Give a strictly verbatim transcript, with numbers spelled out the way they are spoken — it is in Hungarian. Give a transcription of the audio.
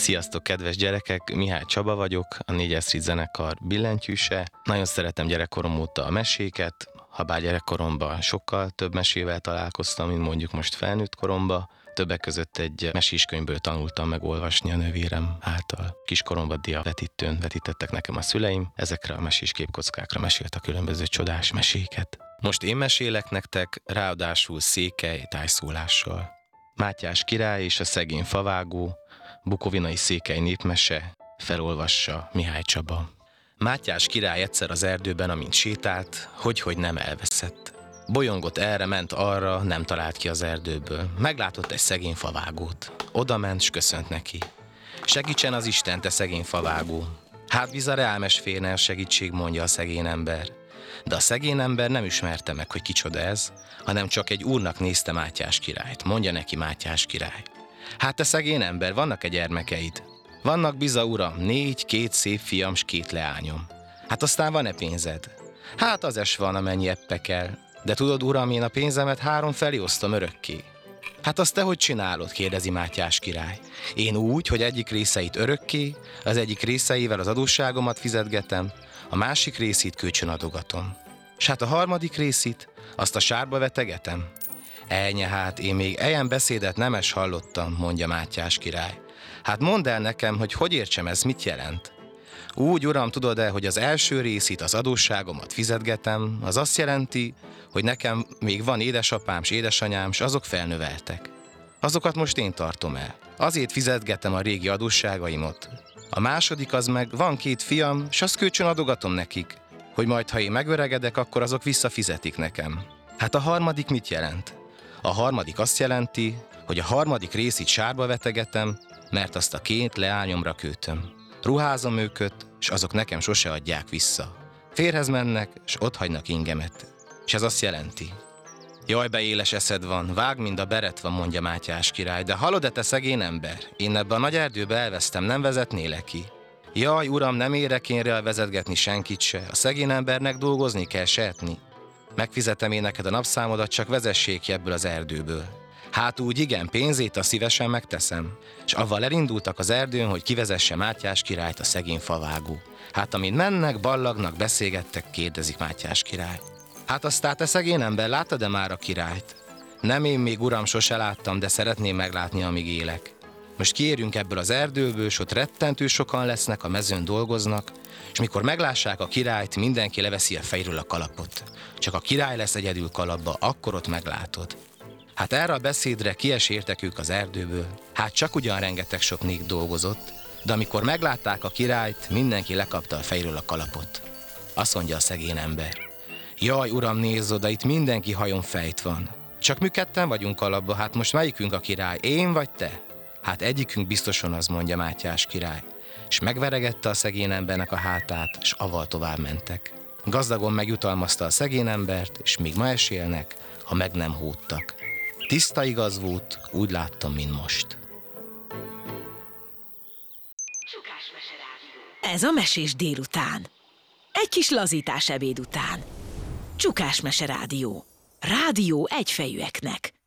Sziasztok, kedves gyerekek! Mihály Csaba vagyok, a négyes Street zenekar billentyűse. Nagyon szeretem gyerekkorom óta a meséket, habár gyerekkoromban sokkal több mesével találkoztam, mint mondjuk most felnőtt koromban. Többek között egy meséskönyvből tanultam meg olvasni a nővérem által. Kiskoromban diavetítőn vetítettek nekem a szüleim, ezekre a mesés képkockákra mesélt a különböző csodás meséket. Most én mesélek nektek, ráadásul székely tájszólással. Mátyás király és a szegény favágó, bukovinai székely népmese, felolvassa Mihály Csaba. Mátyás király egyszer az erdőben, amint sétált, hogy-hogy nem elveszett. Bolyongott erre, ment arra, nem talált ki az erdőből. Meglátott egy szegény favágót. Oda ment, s köszönt neki. Segítsen az Isten, te szegény favágó. Hát bizony reálmes férne a segítség, mondja a szegény ember. De a szegény ember nem ismerte meg, hogy kicsoda ez, hanem csak egy úrnak nézte Mátyás királyt. Mondja neki Mátyás király. Hát te szegény ember, vannak-e gyermekeid? Vannak biza, uram, négy, két szép fiam, s két leányom. Hát aztán van-e pénzed? Hát az es van, amennyi eppe kell. De tudod, uram, én a pénzemet három felé osztom örökké. Hát azt te hogy csinálod? Kérdezi Mátyás király. Én úgy, hogy egyik részeit örökké, az egyik részeivel az adósságomat fizetgetem, a másik részét kölcsön adogatom. S hát a harmadik részét, azt a sárba vetegetem. Ennyi hát, én még ilyen beszédet nemes hallottam, mondja Mátyás király. Hát mondd el nekem, hogy hogy értsem, ez mit jelent? Úgy, uram, tudod-e, hogy az első részét, az adósságomat fizetgetem, az azt jelenti, hogy nekem még van édesapám s édesanyám, s azok felnöveltek. Azokat most én tartom el. Azért fizetgetem a régi adósságaimat. A második az meg, van két fiam, s azt kölcsön adogatom nekik, hogy majd, ha én megöregedek, akkor azok visszafizetik nekem. Hát a harmadik mit jelent? A harmadik azt jelenti, hogy a harmadik részét sárba vetegetem, mert azt a két leányomra költöm. Ruházom őket, s azok nekem sose adják vissza. Férhez mennek, s ott hagynak ingemet. És ez azt jelenti. Jaj, be éles eszed van, vág, mind a beret van, mondja Mátyás király, de hallod-e, te szegény ember? Én ebbe a nagy erdőbe elvesztem, nem vezetnélek ki? Jaj, uram, nem érek én rá vezetgetni senkit se, a szegény embernek dolgozni kell, setni. Megfizetem én neked a napszámodat, csak vezessék ki ebből az erdőből. Hát úgy igen, pénzét a szívesen megteszem. És avval elindultak az erdőn, hogy kivezesse Mátyás királyt a szegény favágó. Hát amint mennek, ballagnak, beszélgettek, kérdezik Mátyás király. Hát aztán te szegény ember, láttad-e már a királyt? Nem, én még, uram, sose láttam, de szeretném meglátni, amíg élek. Most kiérjünk ebből az erdőből, s ott rettentő sokan lesznek, a mezőn dolgoznak, és mikor meglássák a királyt, mindenki leveszi a fejről a kalapot. Csak a király lesz egyedül kalapba, akkor ott meglátod. Hát erre a beszédre kiesértek ők az erdőből, hát csak ugyan rengeteg sok nép dolgozott, de amikor meglátták a királyt, mindenki lekapta a fejről a kalapot. Azt mondja a szegény ember. Jaj, uram, nézz oda, itt mindenki hajon fejt van. Csak mi ketten vagyunk kalapba, hát most melyikünk a király, én vagy te? Hát egyikünk biztosan az, mondja Mátyás király. És megveregette a szegény embernek a hátát, és avval tovább mentek. Gazdagon megjutalmazta a szegény embert, és még ma esélnek, ha meg nem hódtak. Tiszta igaz volt, úgy láttam, mint most. Ez a Mesés délután. Egy kis lazítás ebéd után. Csukás Mese Rádió. Rádió egyfejűeknek.